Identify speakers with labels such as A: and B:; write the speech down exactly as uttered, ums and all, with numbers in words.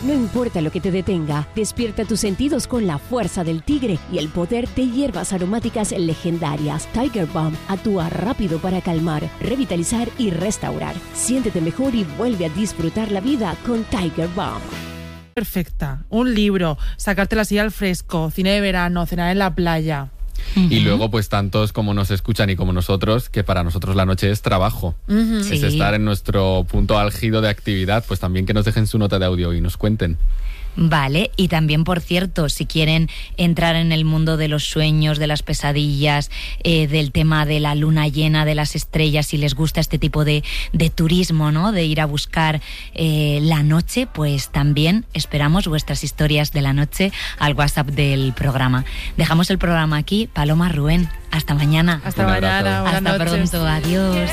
A: No importa lo que te detenga, despierta tus sentidos con la fuerza del tigre y el poder de hierbas aromáticas legendarias. Tiger Balm actúa rápido para calmar, revitalizar y restaurar. Siéntete mejor y vuelve a disfrutar la vida con Tiger Balm.
B: Perfecta. Un libro, sacártela así al fresco, cine de verano, cenar en la playa.
C: Uh-huh. Y luego pues tantos como nos escuchan y como nosotros, que para nosotros la noche es trabajo.
B: Uh-huh.
C: Es
B: sí.
C: estar en nuestro punto álgido de actividad, pues también que nos dejen su nota de audio y nos cuenten.
D: Vale, y también, por cierto, si quieren entrar en el mundo de los sueños, de las pesadillas, eh, del tema de la luna llena, de las estrellas, si les gusta este tipo de, de turismo, ¿no? De ir a buscar eh, la noche, pues también esperamos vuestras historias de la noche al WhatsApp del programa. Dejamos el programa aquí. Paloma, Rubén, hasta mañana.
B: Hasta mañana.
D: Hasta
B: Buenas noches.
D: pronto. Adiós.